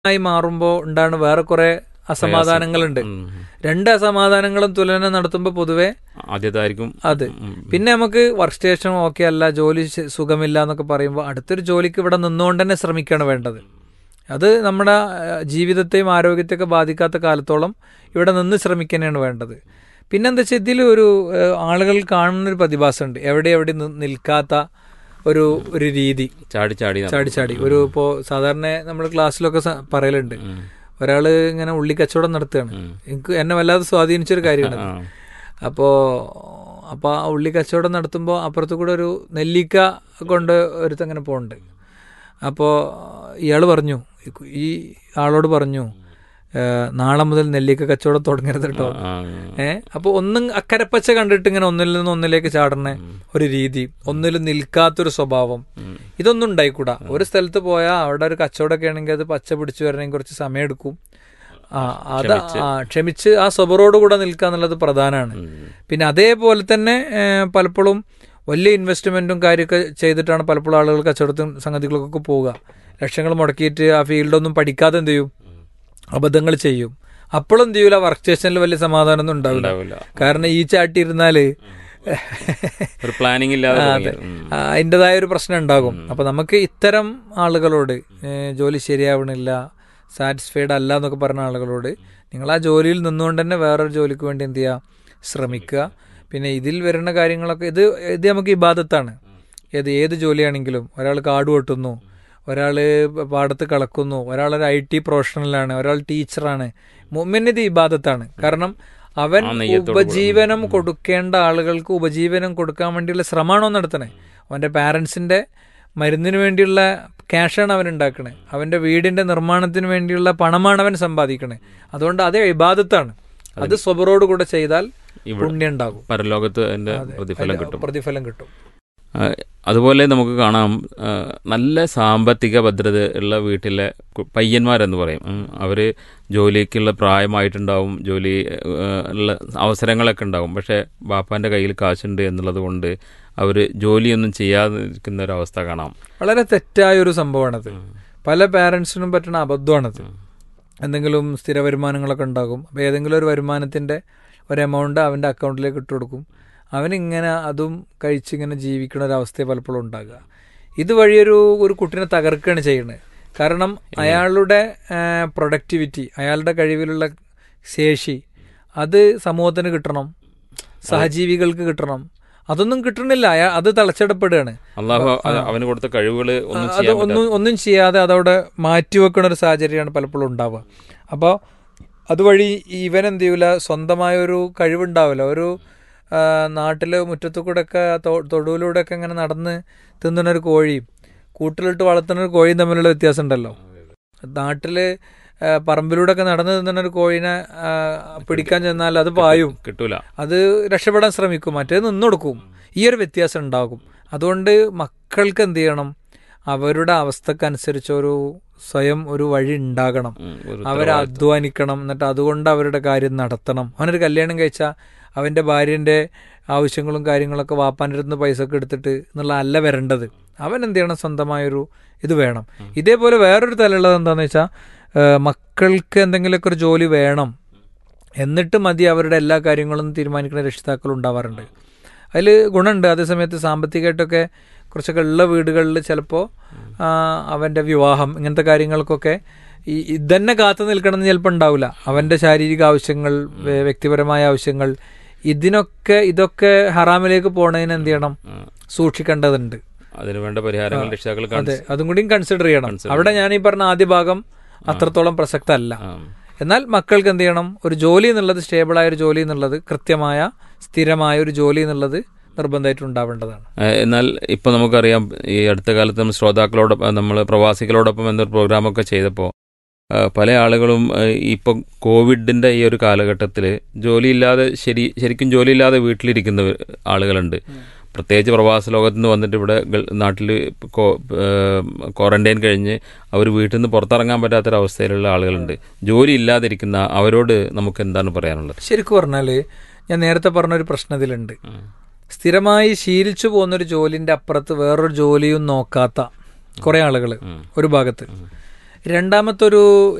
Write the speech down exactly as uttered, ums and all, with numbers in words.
ആയി മാറുമ്പോൾ ഉണ്ടാണ് വേറെ കുറെ അസമാധാനങ്ങളുണ്ട്. രണ്ട് അസമാധാനങ്ങളും തുലന നടത്തുമ്പോൾ പൊതുവെ ആദ്യത്തായിരിക്കും അത്. പിന്നെ നമുക്ക് വർക്ക് സ്റ്റേഷൻ ഓക്കെ അല്ല, ജോലി സുഖമില്ല എന്നൊക്കെ പറയുമ്പോൾ അടുത്തൊരു ജോലിക്ക് ഇവിടെ നിന്നുകൊണ്ട് തന്നെ ശ്രമിക്കുകയാണ് വേണ്ടത്. അത് നമ്മുടെ ജീവിതത്തെയും ആരോഗ്യത്തെയൊക്കെ ബാധിക്കാത്ത കാലത്തോളം ഇവിടെ നിന്ന് ശ്രമിക്കാനാണ് വേണ്ടത്. പിന്നെന്താ വെച്ചാൽ ഇതിൽ ഒരു ആളുകൾ കാണുന്നൊരു പ്രതിഭാസമുണ്ട്, എവിടെ എവിടെ നിൽക്കാത്ത ഒരു ഒരു രീതി, ചാടി ചാടി ചാടി ചാടി ഒരു ഇപ്പോൾ സാധാരണ നമ്മൾ ക്ലാസ്സിലൊക്കെ പറയലുണ്ട്, ഒരാൾ ഇങ്ങനെ ഉള്ളി കച്ചവടം നടത്തുകയാണ്. എനിക്ക് എന്നെ വല്ലാതെ സ്വാധീനിച്ചൊരു കാര്യമാണ്. അപ്പോൾ അപ്പോൾ ആ ഉള്ളി കച്ചവടം നടത്തുമ്പോൾ അപ്പുറത്ത് കൂടെ ഒരു നെല്ലിക്ക കൊണ്ട് ഒരുത്തങ്ങനെ പോകുന്നുണ്ട്. അപ്പോൾ ഇയാൾ പറഞ്ഞു, ഈ ആളോട് പറഞ്ഞു, നാളെ മുതൽ നെല്ലിക്ക കച്ചവടം തുടങ്ങരുത് കേട്ടോ. ഏഹ് അപ്പോൾ ഒന്നും അക്കരപ്പച്ച കണ്ടിട്ട് ഇങ്ങനെ ഒന്നിൽ നിന്ന് ഒന്നിലേക്ക് ചാടുന്ന ഒരു രീതി, ഒന്നിലും നിൽക്കാത്തൊരു സ്വഭാവം, ഇതൊന്നും ഉണ്ടായിക്കൂടാ. ഒരു സ്ഥലത്ത് പോയാൽ അവിടെ ഒരു കച്ചവടമൊക്കെ ആണെങ്കിൽ അത് പച്ച പിടിച്ചു വരണമെങ്കിൽ കുറച്ച് സമയം എടുക്കും. ആ അത് ക്ഷമിച്ച് ആ സ്വബറോട് കൂടെ നിൽക്കുക എന്നുള്ളത് പ്രധാനമാണ്. പിന്നെ അതേപോലെ തന്നെ പലപ്പോഴും വലിയ ഇൻവെസ്റ്റ്മെന്റും കാര്യമൊക്കെ ചെയ്തിട്ടാണ് പലപ്പോഴും ആളുകൾ കച്ചവടത്തും സംഗതികൾക്കൊക്കെ പോവുക. ലക്ഷങ്ങൾ മുടക്കിയിട്ട് ആ ഫീൽഡൊന്നും പഠിക്കാതെ എന്ത് ചെയ്യും, അബദ്ധങ്ങൾ ചെയ്യും. അപ്പോഴും എന്ത് ചെയ്യൂല, വർക്ക് സ്റ്റേഷനിൽ വലിയ സമാധാനമൊന്നും ഉണ്ടാവില്ല. കാരണം ഈ ചാട്ടി ഇരുന്നാല് ഒരു പ്ലാനിങ് ഇല്ലാതെ അതിൻ്റെതായ ഒരു പ്രശ്നം ഉണ്ടാകും. അപ്പൊ നമുക്ക് ഇത്തരം ആളുകളോട് ജോലി ശരിയാവണില്ല, സാറ്റിസ്ഫൈഡ് അല്ല എന്നൊക്കെ പറഞ്ഞ ആളുകളോട് നിങ്ങൾ ആ ജോലിയിൽ നിന്നുകൊണ്ട് തന്നെ വേറൊരു ജോലിക്ക് വേണ്ടി എന്ത് ചെയ്യുക, ശ്രമിക്കുക. പിന്നെ ഇതിൽ വരുന്ന കാര്യങ്ങളൊക്കെ ഇത് ഇത് നമുക്ക് ഇബാദത്താണ്. ഏത് ഏത് ജോലിയാണെങ്കിലും, ഒരാൾ കാട് വെട്ടുന്നു, ഒരാൾ പാടത്ത് കളക്കുന്നു, ഒരാളൊരു ഐ ടി പ്രൊഫഷണലാണ്, ഒരാൾ ടീച്ചറാണ്. മുഅ്മിന് ഇത് ഇബാദത്താണ്. കാരണം അവൻ ഉപജീവനം കൊടുക്കേണ്ട ആളുകൾക്ക് ഉപജീവനം കൊടുക്കാൻ വേണ്ടിയുള്ള ശ്രമമാണോ നടത്തണേ. അവൻ്റെ പാരൻസിൻ്റെ മരുന്നിന് വേണ്ടിയുള്ള ക്യാഷാണ് അവൻ ഉണ്ടാക്കണേ, അവൻ്റെ വീടിൻ്റെ നിർമ്മാണത്തിന് വേണ്ടിയുള്ള പണമാണ് അവൻ സമ്പാദിക്കണേ. അതുകൊണ്ട് അത് ഇബാദത്താണ്. അത് സ്വബറോട് കൂടെ ചെയ്താൽ പുണ്യം ഉണ്ടാകും, പരലോകത്ത് അതിൻ്റെ പ്രതിഫലം കിട്ടും പ്രതിഫലം കിട്ടും അതുപോലെ നമുക്ക് കാണാം, നല്ല സാമ്പത്തിക ഭദ്രത ഉള്ള വീട്ടിലെ പയ്യന്മാരെന്ന് പറയും, അവർ ജോലിക്കുള്ള പ്രായമായിട്ടുണ്ടാവും, ജോലി ഉള്ള അവസരങ്ങളൊക്കെ ഉണ്ടാവും. പക്ഷേ ബാപ്പാൻ്റെ കയ്യിൽ കാശുണ്ട് എന്നുള്ളത് കൊണ്ട് അവർ ജോലിയൊന്നും ചെയ്യാതിരിക്കുന്ന ഒരവസ്ഥ കാണാം. വളരെ തെറ്റായൊരു സംഭവമാണത്. പല പാരൻസിനും പറ്റുന്ന അബദ്ധമാണത്. എന്തെങ്കിലും സ്ഥിര വരുമാനങ്ങളൊക്കെ ഉണ്ടാകും. അപ്പോൾ ഏതെങ്കിലും ഒരു വരുമാനത്തിൻ്റെ ഒരു എമൗണ്ട് അവൻ്റെ അക്കൗണ്ടിലേക്ക് ഇട്ട് കൊടുക്കും. അവനിങ്ങനെ അതും കഴിച്ചിങ്ങനെ ജീവിക്കുന്ന ഒരവസ്ഥയെ പലപ്പോഴും ഉണ്ടാകുക. ഇതുവഴിയൊരു ഒരു കുട്ടീനെ തകർക്കുകയാണ് ചെയ്യുന്നത്. കാരണം അയാളുടെ പ്രൊഡക്ടിവിറ്റി, അയാളുടെ കഴിവിലുള്ള ശേഷി അത് സമൂഹത്തിന് കിട്ടണം, സഹജീവികൾക്ക് കിട്ടണം. അതൊന്നും കിട്ടണില്ല. അയാൾ അത് തളച്ചിടപ്പെടുകയാണ്. അവന് കൊടുത്ത കഴിവുകൾ അത് ഒന്നും ഒന്നും ചെയ്യാതെ അതവിടെ മാറ്റിവെക്കുന്ന ഒരു സാഹചര്യമാണ് പലപ്പോഴും ഉണ്ടാവുക. അപ്പോൾ അതുവഴി ഇവൻ എന്ത് ചെയ്യൂല, സ്വന്തമായൊരു കഴിവുണ്ടാവില്ല. ഒരു നാട്ടിൽ മുറ്റത്തു കൂടെ ഒക്കെ തൊടുവിലൂടെ ഒക്കെ ഇങ്ങനെ നടന്ന് തിന്നുന്നൊരു കോഴിയും കൂട്ടിലിട്ട് വളർത്തുന്നൊരു കോഴിയും തമ്മിലുള്ള വ്യത്യാസം ഉണ്ടല്ലോ. നാട്ടിൽ പറമ്പിലൂടെ ഒക്കെ നടന്ന് തിന്നുന്നൊരു കോഴിനെ പിടിക്കാൻ ചെന്നാൽ അത് പായും, കിട്ടൂല, അത് രക്ഷപ്പെടാൻ ശ്രമിക്കും, മറ്റേത് നിന്നൊടുക്കും. ഈ ഒരു വ്യത്യാസം ഉണ്ടാകും. അതുകൊണ്ട് മക്കൾക്ക് എന്ത് ചെയ്യണം, അവരുടെ അവസ്ഥക്കനുസരിച്ചൊരു സ്വയം ഒരു വഴി ഉണ്ടാകണം. അവരെ അധ്വാനിക്കണം, എന്നിട്ട് അതുകൊണ്ട് അവരുടെ കാര്യം നടത്തണം. അവനൊരു കല്യാണം കഴിച്ചാൽ അവൻ്റെ ഭാര്യൻ്റെ ആവശ്യങ്ങളും കാര്യങ്ങളൊക്കെ വാപ്പാൻ്റെ അടുത്ത് നിന്ന് പൈസ ഒക്കെ എടുത്തിട്ട് എന്നുള്ള അല്ല വരേണ്ടത്. അവൻ എന്ത് ചെയ്യണം, സ്വന്തമായൊരു ഇത് വേണം. ഇതേപോലെ വേറൊരു തലമുള്ളത് എന്താണെന്ന് വെച്ചാൽ, മക്കൾക്ക് എന്തെങ്കിലുമൊക്കെ ഒരു ജോലി വേണം, എന്നിട്ട് മതി അവരുടെ എല്ലാ കാര്യങ്ങളും തീരുമാനിക്കുന്ന രക്ഷിതാക്കളും ഉണ്ടാവാറുണ്ട്. അതിൽ ഗുണമുണ്ട്. അതേസമയത്ത് സാമ്പത്തികമായിട്ടൊക്കെ കുറച്ചൊക്കെ ഉള്ള വീടുകളിൽ ചിലപ്പോൾ അവൻ്റെ വിവാഹം ഇങ്ങനത്തെ കാര്യങ്ങൾക്കൊക്കെ ഈ ഇതന്നെ കാത്തു നിൽക്കണമെന്ന് ചിലപ്പോൾ ഉണ്ടാവില്ല. അവൻ്റെ ശാരീരിക ആവശ്യങ്ങൾ, വ്യക്തിപരമായ ആവശ്യങ്ങൾ, ഇതിനൊക്കെ ഇതൊക്കെ ഹറാമിലേക്ക് പോണതിന് എന്ത് ചെയ്യണം, സൂക്ഷിക്കേണ്ടതുണ്ട്. അതിനുവേണ്ട പരിഹാരങ്ങൾ രക്ഷിതാക്കൾ അതെ അതും കൂടിയും കൺസിഡർ ചെയ്യണം. അവിടെ ഞാൻ ഈ പറഞ്ഞ ആദ്യ ഭാഗം അത്രത്തോളം പ്രസക്തമല്ല. എന്നാൽ മക്കൾക്ക് എന്ത് ചെയ്യണം, ഒരു ജോലി എന്നുള്ളത്, സ്റ്റേബിളായ ഒരു ജോലി എന്നുള്ളത്, കൃത്യമായ സ്ഥിരമായ ഒരു ജോലി എന്നുള്ളത് നിർബന്ധമായിട്ട് ഉണ്ടാവേണ്ടതാണ്. എന്നാൽ ഇപ്പോൾ നമുക്കറിയാം, ഈ അടുത്ത കാലത്ത് നമ്മൾ ശ്രോതാക്കളോടൊപ്പം, നമ്മൾ പ്രവാസികളോടൊപ്പം എന്നൊരു പ്രോഗ്രാമൊക്കെ ചെയ്തപ്പോൾ പല ആളുകളും ഇപ്പം കോവിഡിൻ്റെ ഈ ഒരു കാലഘട്ടത്തിൽ ജോലിയില്ലാതെ ശരി ശരിക്കും ജോലിയില്ലാതെ വീട്ടിലിരിക്കുന്ന ആളുകളുണ്ട്. പ്രത്യേകിച്ച് പ്രവാസ ലോകത്തു നിന്ന് വന്നിട്ട് ഇവിടെ നാട്ടിൽ ക്വാറന്റൈൻ കഴിഞ്ഞ് അവർ വീട്ടിൽ നിന്ന് പുറത്തിറങ്ങാൻ പറ്റാത്തൊരവസ്ഥയിലുള്ള ആളുകളുണ്ട്. ജോലി ഇല്ലാതിരിക്കുന്ന അവരോട് നമുക്ക് എന്താണ് പറയാനുള്ളത്? ശരിക്കും പറഞ്ഞാൽ ഞാൻ നേരത്തെ പറഞ്ഞൊരു പ്രശ്നം ഇതിലുണ്ട്. സ്ഥിരമായി ശീലിച്ചു പോകുന്നൊരു ജോലിൻ്റെ അപ്പുറത്ത് വേറൊരു ജോലിയും നോക്കാത്ത കുറേ ആളുകൾ ഒരു ഭാഗത്ത്. രണ്ടാമത്തെ ഒരു